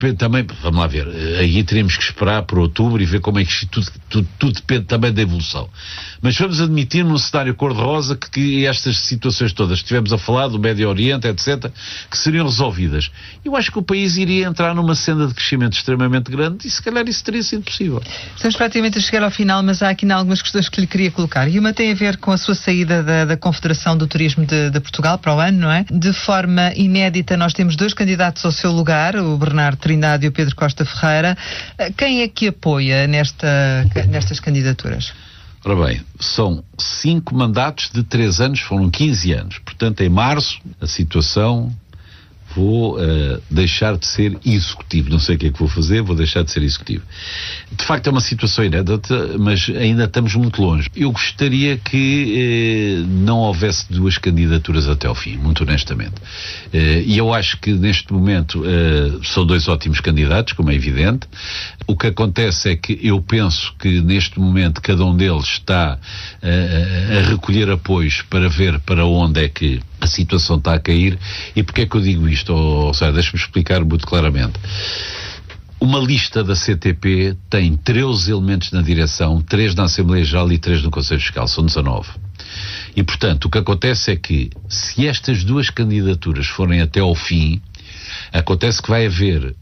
também, vamos lá ver, aí teremos que esperar por outubro e ver como é que tudo depende também da evolução. Mas vamos admitir num cenário cor-de-rosa que estas situações todas que estivemos a falar, do Médio Oriente, etc., que seriam resolvidas. Eu acho que o país iria entrar numa senda de crescimento extremamente grande e se calhar isso teria sido possível. Estamos praticamente a chegar ao final, mas há aqui algumas questões que lhe queria colocar. E uma tem a ver com a sua saída da Confederação do Turismo de Portugal para o ano, não é? De forma inédita, nós temos 2 candidatos ao seu lugar, o Bernardo Trindade e o Pedro Costa Ferreira. Quem é que apoia nestas candidaturas? Ora bem, são 5 mandatos de 3 anos, foram 15 anos. Portanto, em março, a situação... Vou deixar de ser executivo. Não sei o que é que vou fazer, vou deixar de ser executivo. De facto é uma situação inédita, mas ainda estamos muito longe. Eu gostaria que não houvesse 2 candidaturas até ao fim, muito honestamente. E eu acho que neste momento são 2 ótimos candidatos, como é evidente. O que acontece é que eu penso que neste momento cada um deles está a recolher apoios para ver para onde é que a situação está a cair. E porque é que eu digo isto? Ou seja, deixa-me explicar muito claramente. Uma lista da CTP tem 13 elementos na direção, 3 na Assembleia Geral e 3 no Conselho Fiscal, são 19. E portanto o que acontece é que se estas 2 candidaturas forem até ao fim, acontece que vai haver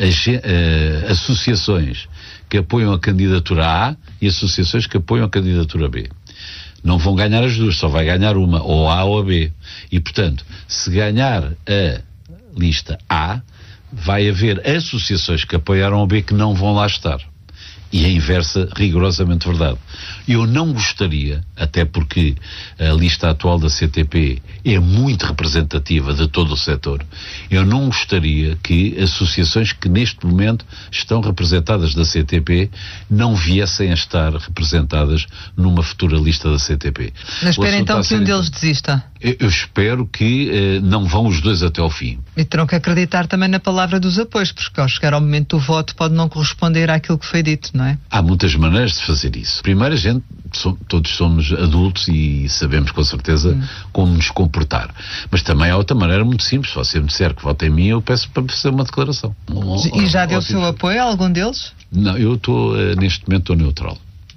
associações que apoiam a candidatura A e associações que apoiam a candidatura B. Não vão ganhar as 2, só vai ganhar uma, ou A ou a B. E, portanto, se ganhar a lista A, vai haver associações que apoiaram a B que não vão lá estar. E a inversa, rigorosamente verdade. Eu não gostaria, até porque a lista atual da CTP é muito representativa de todo o setor, eu não gostaria que associações que neste momento estão representadas da CTP não viessem a estar representadas numa futura lista da CTP. Mas espera então que um deles desista. Eu espero que não vão os 2 até ao fim. E terão que acreditar também na palavra dos apoios, porque ao chegar ao momento do voto pode não corresponder àquilo que foi dito, não é? Há muitas maneiras de fazer isso. Primeiro, todos somos adultos e sabemos com certeza como nos comportar. Mas também há outra maneira muito simples. Se você me disser que vota em mim, eu peço para fazer uma declaração. E já deu o seu apoio a algum deles? Não, eu estou, neste momento, estou neutral.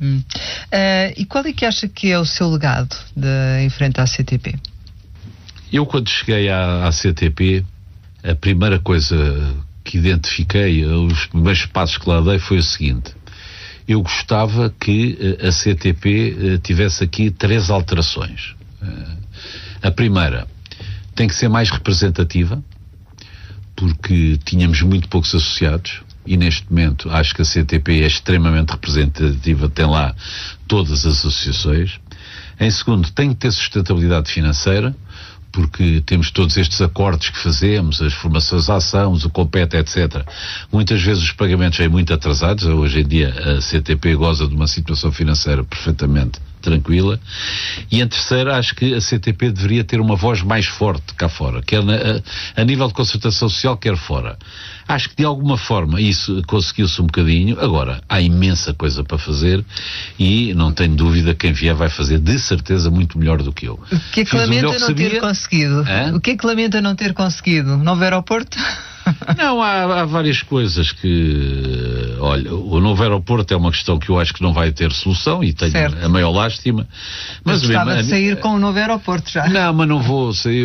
E qual é que acha que é o seu legado em frente à CTP? Eu, quando cheguei à CTP, a primeira coisa que identifiquei, os primeiros passos que lá dei foi o seguinte: eu gostava que a CTP tivesse aqui 3 alterações. A primeira, tem que ser mais representativa, porque tínhamos muito poucos associados, e neste momento acho que a CTP é extremamente representativa, tem lá todas as associações. Em segundo, tem que ter sustentabilidade financeira, porque temos todos estes acordos que fazemos, as formações à ação, o compete, etc. Muitas vezes os pagamentos vêm muito atrasados. Hoje em dia a CTP goza de uma situação financeira perfeitamente tranquila. E em terceiro, acho que a CTP deveria ter uma voz mais forte cá fora, quer a nível de concertação social, quer fora. Acho que de alguma forma isso conseguiu-se um bocadinho. Agora, há imensa coisa para fazer e não tenho dúvida que quem vier vai fazer de certeza muito melhor do que eu. O que é que lamenta não ter conseguido? O que é que lamenta não ter conseguido? Novo aeroporto? Não, há várias coisas que... Olha, o novo aeroporto é uma questão que eu acho que não vai ter solução e tenho a maior lástima. Mas gostava de sair com o novo aeroporto já. Não, mas não vou sair.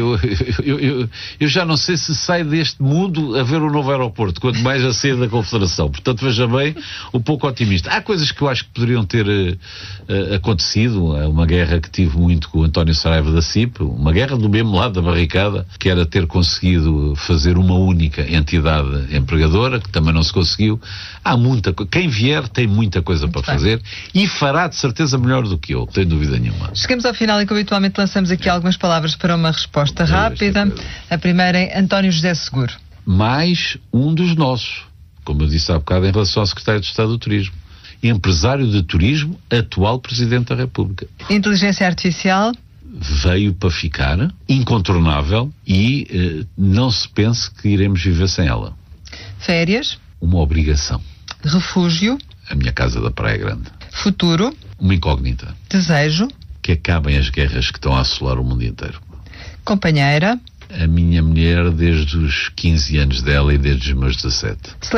Eu já não sei se saio deste mundo a ver o novo aeroporto, quanto mais a sair da Confederação. Portanto, veja bem, um pouco otimista. Há coisas que eu acho que poderiam ter acontecido. Uma guerra que tive muito com o António Saraiva da CIP, uma guerra do mesmo lado da barricada, que era ter conseguido fazer uma única entidade empregadora, que também não se conseguiu. Há muita coisa. Quem vier tem muita coisa muito para fazer e fará de certeza melhor do que eu, sem dúvida nenhuma. Chegamos ao final e que habitualmente lançamos aqui algumas palavras para uma resposta rápida. A primeira é António José Seguro. Mais um dos nossos, como eu disse há bocado em relação ao Secretário de Estado do Turismo. Empresário de turismo, atual Presidente da República. Inteligência Artificial. Veio para ficar, incontornável, e não se pense que iremos viver sem ela. Férias. Uma obrigação. Refúgio. A minha casa da Praia Grande. Futuro. Uma incógnita. Desejo. Que acabem as guerras que estão a assolar o mundo inteiro. Companheira. A minha mulher desde os 15 anos dela e desde os meus 17.